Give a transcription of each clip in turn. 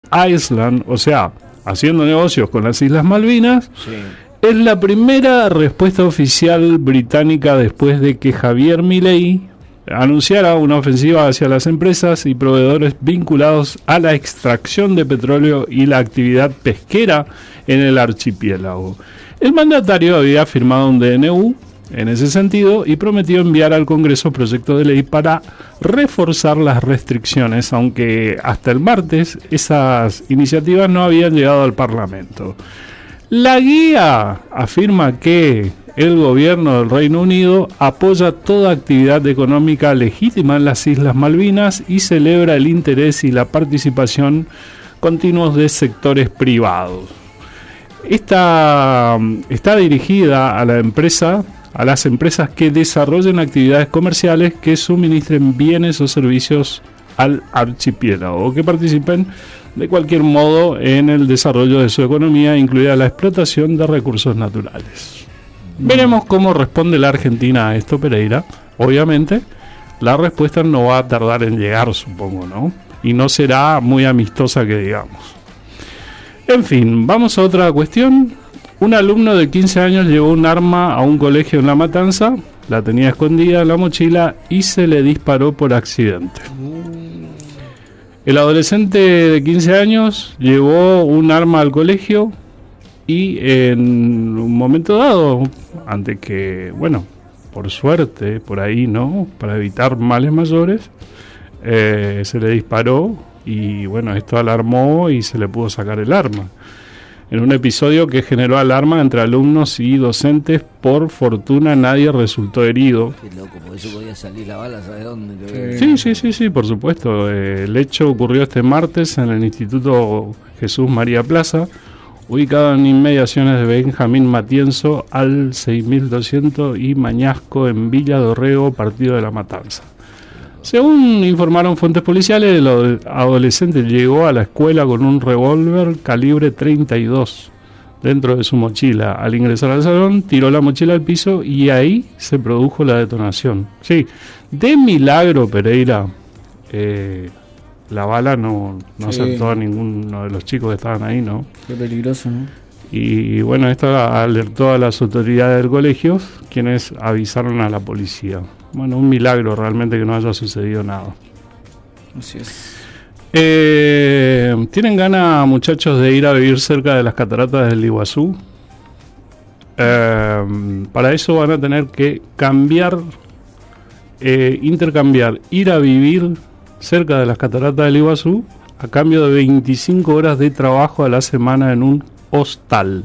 Island, o sea, haciendo negocios con las Islas Malvinas, Sí. es la primera respuesta oficial británica después de que Javier Milei anunciara una ofensiva hacia las empresas y proveedores vinculados a la extracción de petróleo y la actividad pesquera en el archipiélago. El mandatario había firmado un DNU en ese sentido y prometió enviar al Congreso proyecto de ley para reforzar las restricciones, aunque hasta el martes esas iniciativas no habían llegado al Parlamento. La guía afirma que el gobierno del Reino Unido apoya toda actividad económica legítima en las Islas Malvinas y celebra el interés y la participación continuos de sectores privados. Esta está dirigida a las empresas que desarrollen actividades comerciales que suministren bienes o servicios al archipiélago o que participen de cualquier modo en el desarrollo de su economía, incluida la explotación de recursos naturales. Veremos cómo responde la Argentina a esto, Pereira. Obviamente, la respuesta no va a tardar en llegar, supongo, ¿no? Y no será muy amistosa que digamos. En fin, vamos a otra cuestión. Un alumno de 15 años llevó un arma a un colegio en La Matanza, la tenía escondida en la mochila y se le disparó por accidente. El adolescente de 15 años llevó un arma al colegio y en un momento dado, antes que, bueno, por suerte, por ahí, ¿no? Para evitar males mayores, se le disparó y, bueno, esto alarmó y se le pudo sacar el arma. En un episodio que generó alarma entre alumnos y docentes, por fortuna nadie resultó herido. Qué loco, por eso podía salir la bala, ¿sabes dónde? Sí, por supuesto. El hecho ocurrió este martes en el Instituto Jesús María Plaza, ubicado en inmediaciones de Benjamín Matienzo al 6200 y Mañasco en Villa Dorrego, partido de La Matanza. Según informaron fuentes policiales, el adolescente llegó a la escuela con un revólver calibre 32 dentro de su mochila. Al ingresar al salón, tiró la mochila al piso y ahí se produjo la detonación. Sí, de milagro, Pereira, la bala no acertó a ninguno de los chicos que estaban ahí, ¿no? Qué peligroso, ¿no? Y bueno, esto alertó a las autoridades del colegio, quienes avisaron a la policía. Bueno, un milagro realmente que no haya sucedido nada. Así es. ¿Tienen ganas, muchachos, de ir a vivir cerca de las cataratas del Iguazú? Para eso van a tener que intercambiar, ir a vivir cerca de las cataratas del Iguazú a cambio de 25 horas de trabajo a la semana en un hostal.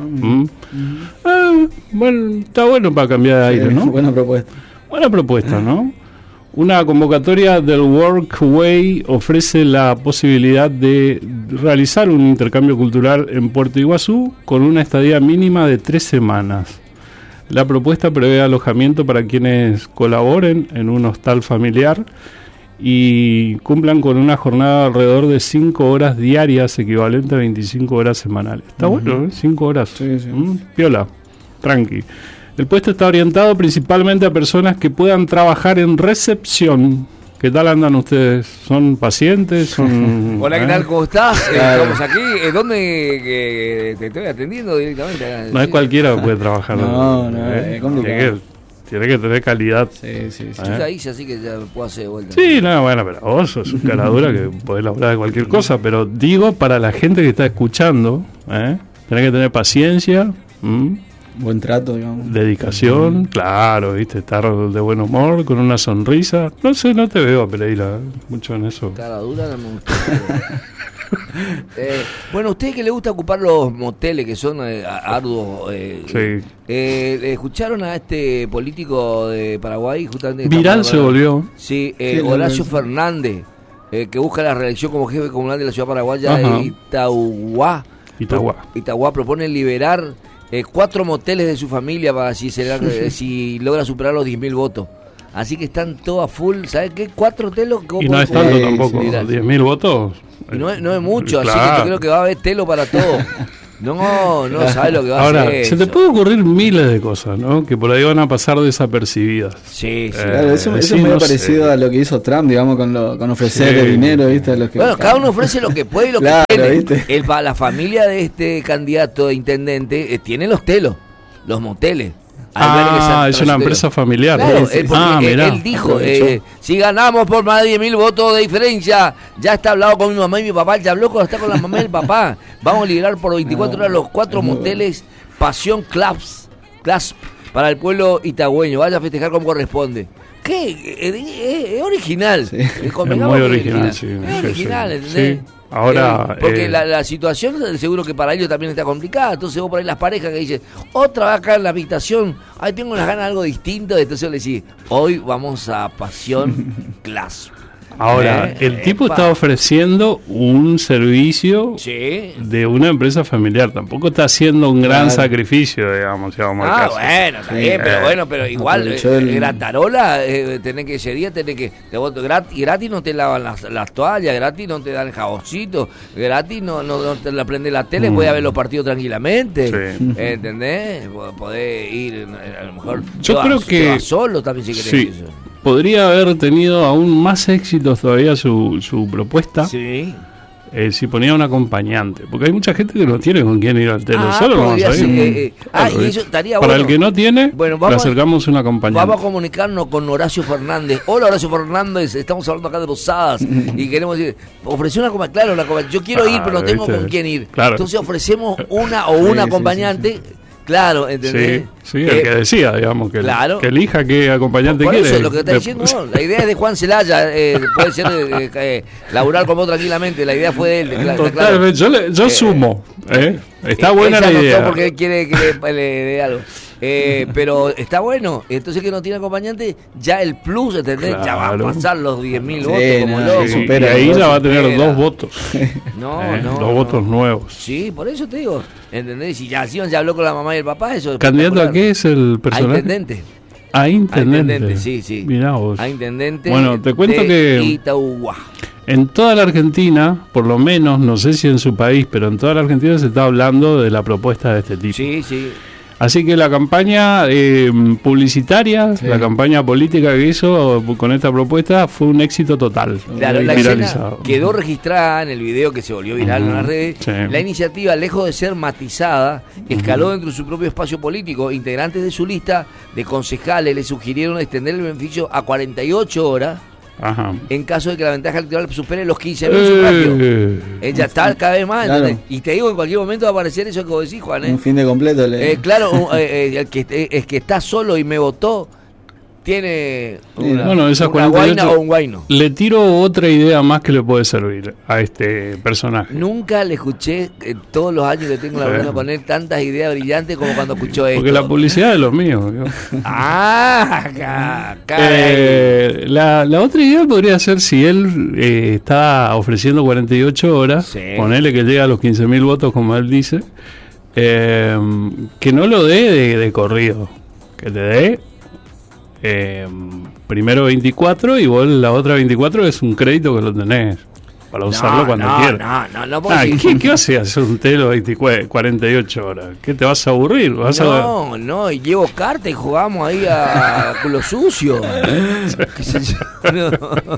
Bueno, está bueno para cambiar de aire, ¿no? Buena propuesta. Buena propuesta, ¿no? Una convocatoria del Workway ofrece la posibilidad de realizar un intercambio cultural en Puerto Iguazú con una estadía mínima de 3 semanas. La propuesta prevé alojamiento para quienes colaboren en un hostal familiar y cumplan con una jornada de alrededor de 5 horas diarias, equivalente a 25 horas semanales. Está bueno, ¿eh? 5 horas. Sí. Piola, tranqui. El puesto está orientado principalmente a personas que puedan trabajar en recepción. ¿Qué tal andan ustedes? ¿Son pacientes? ¿Son, Hola, ¿qué tal? ¿Cómo estás? Estamos aquí. ¿Dónde te estoy atendiendo directamente? No es cualquiera que puede trabajar. No, es complicado. Tiene que tener calidad. Sí. Yo ya hice, así que ya puedo hacer de vuelta. Sí, no, bueno, pero vos sos un caradura que podés laburar de cualquier cosa. Pero digo, para la gente que está escuchando, tenés que tener paciencia. Buen trato, digamos. Dedicación, claro, viste, estar de buen humor, con una sonrisa. No sé, no te veo, Pereira, mucho en eso. Cara dura no me gusta. Bueno, a usted que le gusta ocupar los moteles que son arduos. Sí. ¿Escucharon a este político de Paraguay? Justamente Viral se volvió. Sí, Horacio Fernández, que busca la reelección como jefe comunal de la ciudad paraguaya de Itagua propone liberar 4 moteles de su familia para si logra superar los 10.000 votos. Así que están todos a full. ¿Sabes qué? 4 telos. Y no es tanto tampoco. 10.000 votos. Y no es mucho, claro. Así que yo creo que va a haber telo para todo. No, sabes lo que va a Ahora, hacer. se te puede ocurrir miles de cosas, ¿no? Que por ahí van a pasar desapercibidas. Sí. Claro, eso sí, es muy no parecido sé. a lo que hizo Trump, digamos, con ofrecer Sí. dinero, ¿viste? A los que, Bueno, cada uno ofrece lo que puede y lo Claro, que tiene. ¿viste? La familia de este candidato de intendente tiene los telos, los moteles. Es una empresa familiar. Claro, Sí, sí. porque Mirá. él dijo, si ganamos por más de 10.000 votos de diferencia, ya está hablado con mi mamá y mi papá, ya habló está con la mamá y el papá. Vamos a liberar por 24 horas los 4 moteles Pasión Clasp para el pueblo itagüeño. Vaya a festejar como corresponde. ¿Qué? Es original. Sí. Es muy original, sí. Es original, Sí. ¿entendés? Sí. Ahora, porque la situación seguro que para ellos también está complicada. Entonces vos por ahí las parejas que dicen, otra vez acá en la habitación, ahí tengo unas ganas de algo distinto. Entonces le decís, hoy vamos a Pasión Clasp. Ahora, el tipo está ofreciendo un servicio Sí. de una empresa familiar. Tampoco está haciendo un gran sacrificio, digamos, si vamos al caso. Bueno, está bien, pero igual, Gratarola, tenés que ese día, te voto gratis no te lavan las toallas, gratis no te dan el jaboncito, gratis no te la prende la tele, puedes ver los partidos tranquilamente, Sí. ¿entendés? Podés ir, a lo mejor, Yo creo que te vas solo también si querés. sí, podría haber tenido aún más éxitos todavía su propuesta. Sí. Si ponía un acompañante, porque hay mucha gente que no tiene con quién ir al telo, solo lo vamos podría a ir. ser, Claro, y eso estaría para bueno. el que no tiene, Bueno, le vamos acercamos un acompañante. Vamos a comunicarnos con Horacio Fernández. Hola, Horacio Fernández, estamos hablando acá de Posadas y queremos decir, ofrecer una acompañante. Yo quiero ir, pero no tengo ¿viste? con quién ir. Claro. Entonces ofrecemos una o un Sí, acompañante. Claro, ¿entendés? Sí, el que decía, digamos, que, claro. que elija qué acompañante Por quiere. eso, lo que está diciendo, no, la idea es de Juan Celaya, puede ser laburar con vos tranquilamente, la idea fue de él. Totalmente, yo sumo, está buena él la se anotó idea. porque él quiere que le dé algo. Pero está bueno, entonces que no tiene acompañante, ya el plus, ¿entendés? Ya va a Claro. pasar los 10.000 Sí, votos como no, loco. Sí, y supera, ahí ya va a tener supera. 2 votos. No. Votos nuevos. Sí, por eso te digo, ¿entendés? Si ya habló con la mamá y el papá, eso es ¿Candidato a espectacular. qué es el A personaje? intendente. A intendente. A intendente, sí. Mirá vos. A intendente. Bueno, te cuento de que Itauguá. en toda la Argentina, por lo menos, no sé si en su país, pero en toda la Argentina se está hablando de la propuesta de este tipo. Sí. Así que la campaña publicitaria, Sí. la campaña política que hizo con esta propuesta fue un éxito total. Claro, la Viralizado. escena quedó registrada en el video que se volvió viral en las redes. Sí. La iniciativa, lejos de ser matizada, escaló dentro de su propio espacio político. Integrantes de su lista de concejales le sugirieron extender el beneficio a 48 horas Ajá. en caso de que la ventaja electoral supere los 15.000 sufragios. Ella está cada vez más. Claro. ¿Entendés? Y te digo, en cualquier momento va a aparecer eso que vos decís, Juan. Un fin de completo. Claro, el que está solo y me votó tiene Bueno, esas una 48 guaina o un guaino. Le tiro otra idea más que le puede servir a este personaje. Nunca le escuché en todos los años que tengo laburando con él tantas ideas brillantes como cuando escuchó esto. Porque la publicidad es lo mío. ¿no? La otra idea podría ser si él está ofreciendo 48 horas, Sí. ponele que llega a los 15.000 votos como él dice, que no lo dé de corrido, que te dé primero 24 y vos la otra 24 es un crédito que lo tenés para usarlo cuando quieras. No, porque ¿Qué haces hacer un telo 48 horas? ¿Qué te vas a aburrir? no, y llevo carta y jugamos ahí a culo sucio. ¿Qué sé yo? No.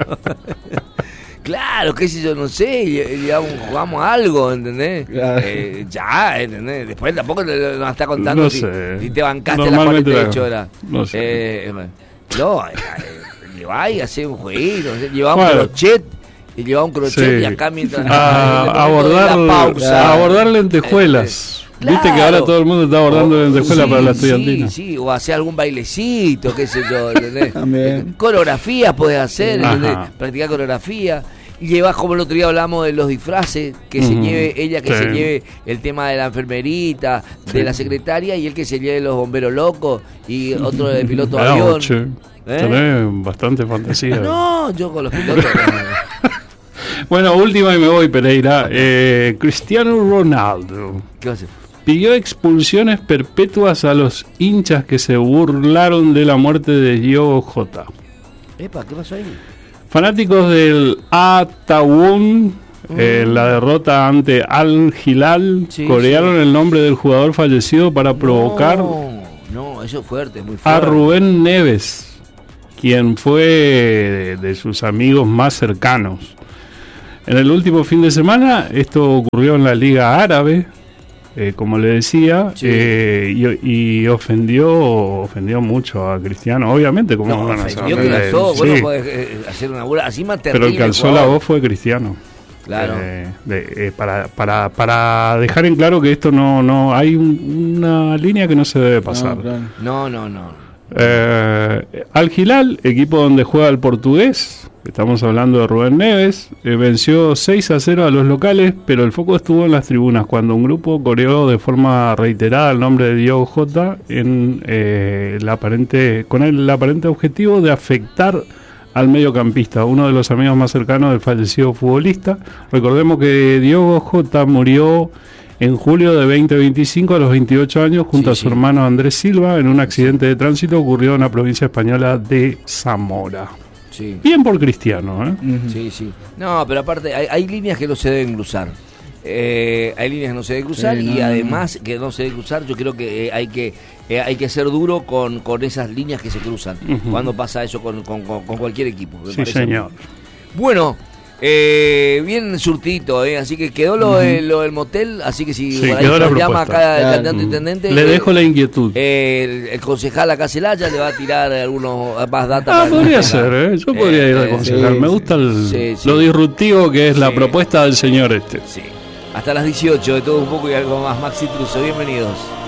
Claro, qué sé yo, no sé, jugamos algo, ¿entendés? Claro. Ya, ¿entendés? Después tampoco nos está contando No si, sé. si te bancaste las Normalmente 48 horas. no sé. Llevá y hacé un jueguito, llevaba un crochet. Y llevaba un crochet Sí. y acá mientras abordar lentejuelas. Viste que ahora todo el mundo está abordando lentejuelas para la estudiantina. Sí, o hacer algún bailecito, qué sé yo, ¿entendés? También. Coreografías podés hacer, ¿entendés? Ajá. Practicar coreografía. Llevas, como el otro día hablamos de los disfraces, que se lleve ella, que Sí. se lleve el tema de la enfermerita, de la secretaria, y el que se lleve los bomberos locos, y otro de piloto de avión. Che, tenés bastante fantasía. No, yo con los pilotos. Bueno, última y me voy, Pereira. Cristiano Ronaldo ¿Qué va a hacer? pidió expulsiones perpetuas a los hinchas que se burlaron de la muerte de Diogo Jota. Epa, ¿qué pasó ahí? Fanáticos del Atawun En la derrota ante Al Hilal, Sí, corearon el nombre del jugador fallecido para provocar No, eso es fuerte, muy fuerte. a Rubén Neves, quien fue de sus amigos más cercanos. En el último fin de semana, esto ocurrió en la Liga Árabe, como le decía, Sí. y ofendió mucho a Cristiano, obviamente, como No, van a ofendió saber. que era todo. Sí, Bueno, podés hacer una burla. Así más terrible. pero el que alzó jugador. la voz fue Cristiano. Claro. Para dejar en claro que esto no hay una línea que no se debe pasar. No, claro. No. Al Hilal, equipo donde juega el portugués, estamos hablando de Rubén Neves, venció 6-0 a los locales, pero el foco estuvo en las tribunas cuando un grupo coreó de forma reiterada el nombre de Diogo Jota con el aparente objetivo de afectar al mediocampista, uno de los amigos más cercanos del fallecido futbolista. Recordemos que Diogo Jota murió en julio de 2025 a los 28 años junto a su hermano Andrés Silva en un accidente de tránsito ocurrido en la provincia española de Zamora. Sí. Bien por Cristiano, ¿eh? Sí. No, pero aparte hay líneas que no se deben cruzar. Hay líneas que no se deben cruzar Sí, y no. además que no se deben cruzar, yo creo que hay que ser duro con esas líneas que se cruzan. Cuando pasa eso con cualquier equipo. Me Sí, parece. señor. Bueno, bien surtito, así que quedó lo del motel, así que si Sí, por ahí quedó la nos llama propuesta. acá el Claro. candidato intendente, Le dejo la inquietud. el concejal acá Celaya le va a tirar algunos más data. Podría ser, ¿eh? Yo podría ir a aconsejar. sí, Me gusta sí. lo disruptivo que es la Sí. propuesta del señor este. Sí. Hasta las 18 de todo un poco y algo más. Maxi Truso, bienvenidos.